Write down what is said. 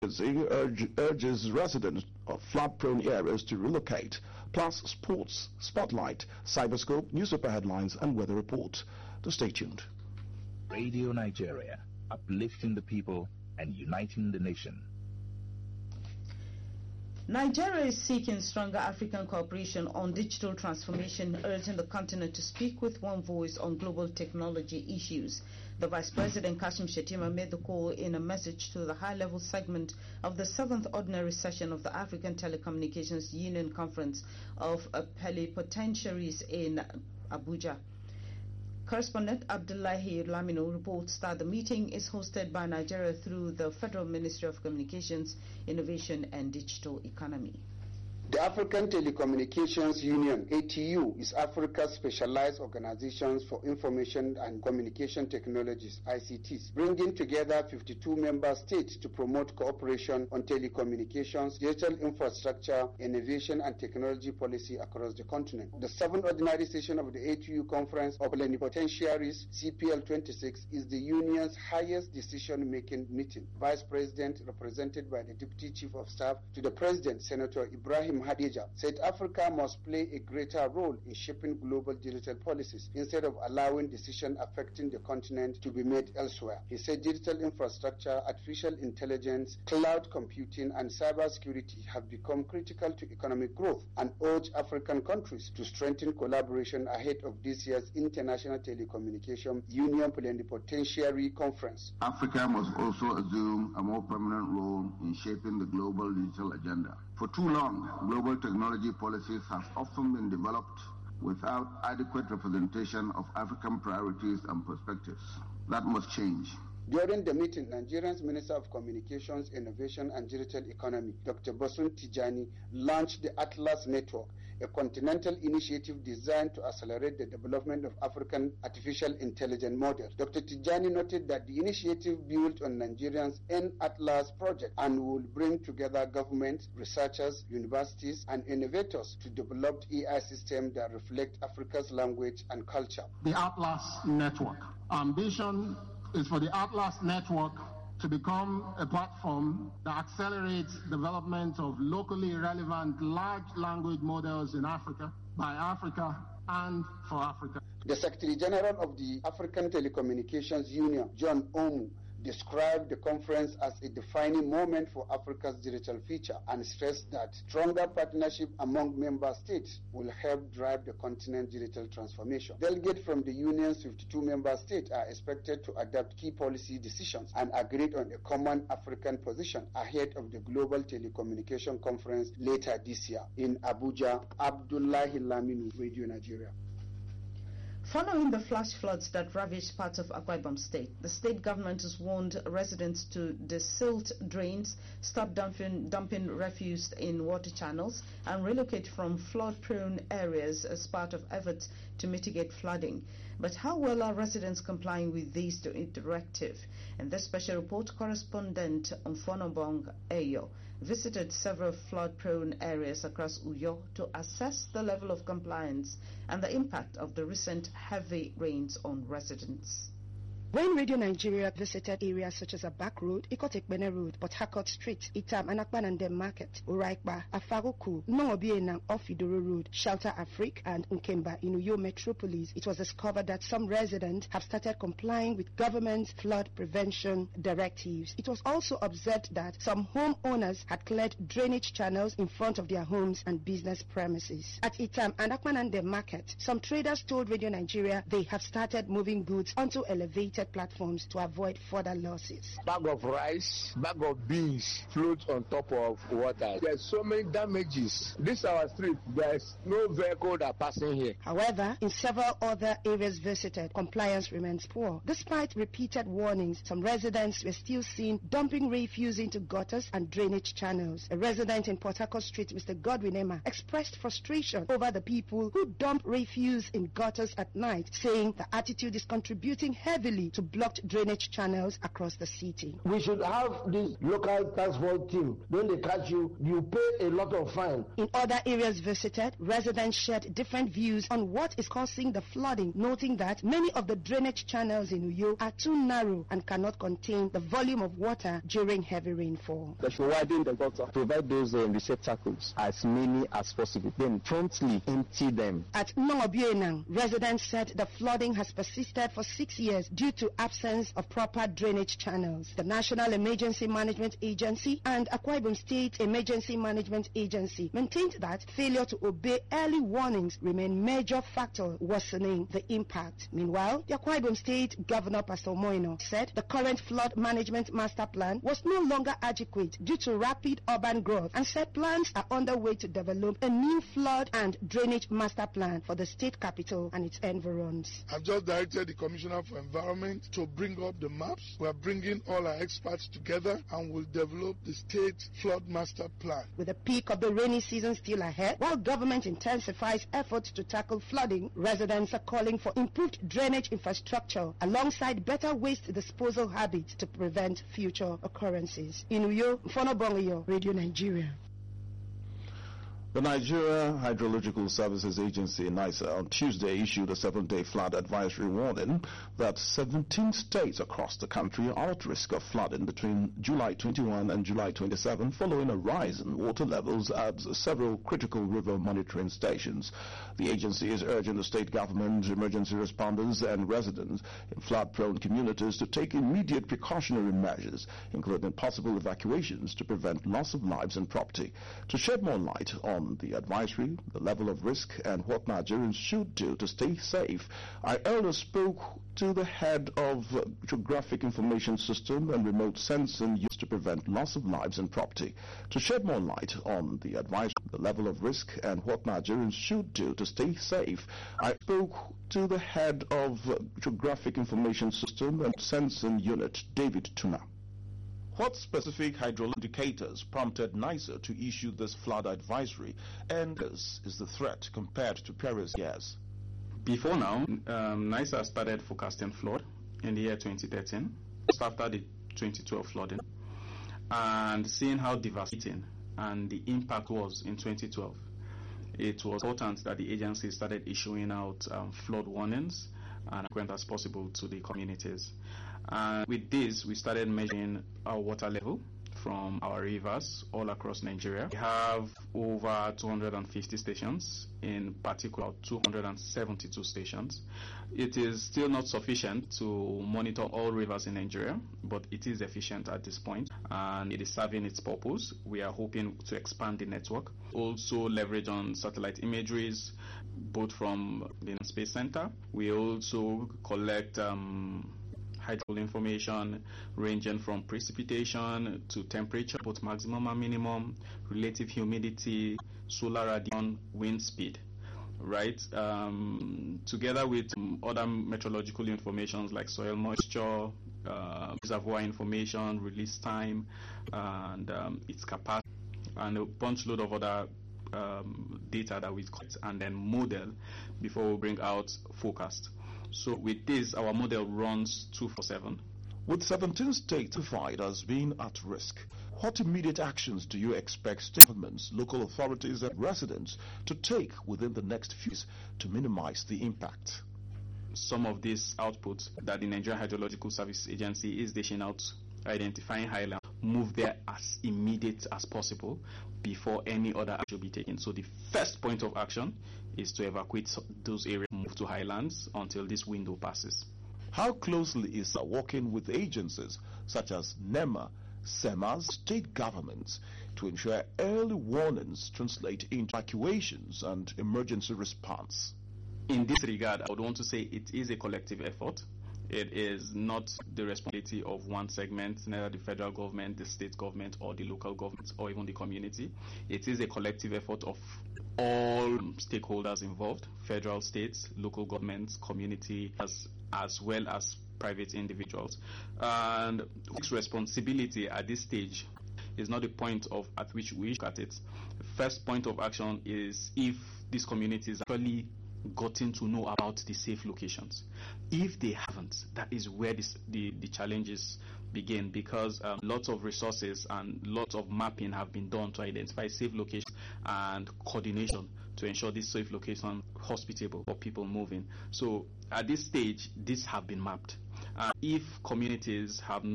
urges residents of flood-prone areas to relocate, plus sports, spotlight, cyberscope, newspaper headlines, and weather report. To stay tuned. Radio Nigeria, uplifting the people and uniting the nation. Nigeria is seeking stronger African cooperation on digital transformation, urging the continent to speak with one voice on global technology issues. The Vice President Kashim Shettima made the call in a message to the high-level segment of the 7th Ordinary Session of the African Telecommunications Union Conference of Plenipotentiaries in Abuja. Correspondent Abdullahi Lamino reports that the meeting is hosted by Nigeria through the Federal Ministry of Communications, Innovation and Digital Economy. The African Telecommunications Union, ATU, is Africa's specialized organization for information and communication technologies, ICTs, bringing together 52 member states to promote cooperation on telecommunications, digital infrastructure, innovation and technology policy across the continent. The 7th Ordinary Session of the ATU Conference of Plenipotentiaries, CPL26, is the union's highest decision-making meeting. Vice President, represented by the Deputy Chief of Staff to the President, Senator Ibrahim Hadija, said Africa must play a greater role in shaping global digital policies instead of allowing decisions affecting the continent to be made elsewhere. He said digital infrastructure, artificial intelligence, cloud computing, and cybersecurity have become critical to economic growth and urged African countries to strengthen collaboration ahead of this year's International Telecommunication Union Plenipotentiary Conference. Africa must also assume a more permanent role in shaping the global digital agenda. For too long, global technology policies have often been developed without adequate representation of African priorities and perspectives. That must change. During the meeting, Nigeria's Minister of Communications, Innovation and Digital Economy, Dr. Bosun Tijani, launched the Atlas Network, a continental initiative designed to accelerate the development of African artificial intelligence models. Dr. Tijani noted that the initiative built on Nigeria's N-Atlas project and will bring together government, researchers, universities, and innovators to develop AI systems that reflect Africa's language and culture. The Atlas Network. Ambition is for the Atlas Network to become a platform that accelerates development of locally relevant large language models in Africa, by Africa, and for Africa. The Secretary General of the African Telecommunications Union, John Omu, described the conference as a defining moment for Africa's digital future and stressed that stronger partnership among member states will help drive the continent's digital transformation. Delegates from the union's 52 member states are expected to adopt key policy decisions and agree on a common African position ahead of the Global Telecommunication Conference later this year. In Abuja, Abdullahi Laminu, Radio Nigeria. Following the flash floods that ravaged parts of Akwa Ibom State, the state government has warned residents to desilt drains, stop dumping refuse in water channels, and relocate from flood-prone areas as part of efforts to mitigate flooding. But how well are residents complying with these directives? In this special report, correspondent Mfonobong Eyo visited several flood-prone areas across Uyo to assess the level of compliance and the impact of the recent heavy rains on residents. When Radio Nigeria visited areas such as Abak Road, Ikotekbene Road, Port Harcourt Street, Itam, Anakbanandem Market, Uraikba, Afaruku, Nongobienang off Idoro Road, Shelter Afrique, and Nkemba in Uyo Metropolis, it was discovered that some residents have started complying with government's flood prevention directives. It was also observed that some homeowners had cleared drainage channels in front of their homes and business premises. At Itam, Anakbanandem Market, some traders told Radio Nigeria they have started moving goods onto elevated platforms to avoid further losses. Bag of rice, bag of beans float on top of water. There's so many damages. This our street, there's no vehicle that passing here. However, in several other areas visited, compliance remains poor. Despite repeated warnings, some residents were still seen dumping refuse into gutters and drainage channels. A resident in Port Harcourt Street, Mr. Godwin Emma, expressed frustration over the people who dump refuse in gutters at night, saying the attitude is contributing heavily to blocked drainage channels across the city. We should have this local task force team. When they catch you, you pay a lot of fine. In other areas visited, residents shared different views on what is causing the flooding, noting that many of the drainage channels in Uyo are too narrow and cannot contain the volume of water during heavy rainfall. They should widen the gutter, provide those receptacles as many as possible, then promptly empty them. At Nongobuenang, residents said the flooding has persisted for 6 years due to absence of proper drainage channels. The National Emergency Management Agency and Akwa Ibom State Emergency Management Agency maintained that failure to obey early warnings remain major factor worsening the impact. Meanwhile, the Akwa Ibom State Governor Pastor Moino said the current flood management master plan was no longer adequate due to rapid urban growth and said plans are underway to develop a new flood and drainage master plan for the state capital and its environs. I've just directed the Commissioner for Environment to bring up the maps. We are bringing all our experts together and will develop the state flood master plan. With the peak of the rainy season still ahead, while government intensifies efforts to tackle flooding, residents are calling for improved drainage infrastructure alongside better waste disposal habits to prevent future occurrences. In Uyo, Fono Bongiyo, Radio Nigeria. The Nigeria Hydrological Services Agency, NISA, on Tuesday issued a 7-day flood advisory warning that 17 states across the country are at risk of flooding between July 21 and July 27 following a rise in water levels at several critical river monitoring stations. The agency is urging the state government, emergency responders and residents in flood-prone communities to take immediate precautionary measures, including possible evacuations to prevent loss of lives and property. To shed more light on the advisory, the level of risk, and what Nigerians should do to stay safe, I earlier spoke to the head of Geographic Information System and Remote Sensing used to prevent loss of lives and property. To shed more light on the advisory, the level of risk, and what Nigerians should do to stay safe, I spoke to the head of Geographic Information System and Sensing Unit, David Tuna. What specific hydrological indicators prompted NISA to issue this flood advisory, and this is the threat compared to previous years? Before now, NISA started forecasting flood in the year 2013, just after the 2012 flooding, and seeing how devastating and the impact was in 2012. It was important that the agency started issuing out flood warnings and as frequent as possible to the communities. And with this, we started measuring our water level from our rivers all across Nigeria. We have over 250 stations, in particular 272 stations. It is still not sufficient to monitor all rivers in Nigeria, but it is efficient at this point and it is serving its purpose. We are hoping to expand the network. Also leverage on satellite imageries, both from the Space Center. We also collect hydrological information ranging from precipitation to temperature, both maximum and minimum, relative humidity, solar radiation, wind speed, right? Together with other meteorological informations like soil moisture, reservoir information, release time, and its capacity, and a bunch load of other data that we collect and then model before we bring out forecast. So with this, our model runs 24/7. With 17 states identified as being at risk, what immediate actions do you expect state governments, local authorities and residents to take within the next few years to minimize the impact? Some of these outputs that the Nigerian Hydrological Services Agency is dishing out, identifying highlands, move there as immediate as possible before any other action be taken. So the first point of action is to evacuate those areas, move to highlands until this window passes. How closely is working with agencies such as NEMA, SEMAs, state governments to ensure early warnings translate into evacuations and emergency response? In this regard, I would want to say it is a collective effort. It is not the responsibility of one segment, neither the federal government, the state government, or the local government, or even the community. It is a collective effort of all stakeholders involved, federal, states, local governments, community, as well as private individuals. And its responsibility at this stage is not the point at which we look at it. The first point of action is if these communities actually gotten to know about the safe locations? If they haven't, that is where the challenges begin, because lots of resources and lots of mapping have been done to identify safe locations and coordination to ensure this safe location hospitable for people moving. So at this stage, these have been mapped. If communities have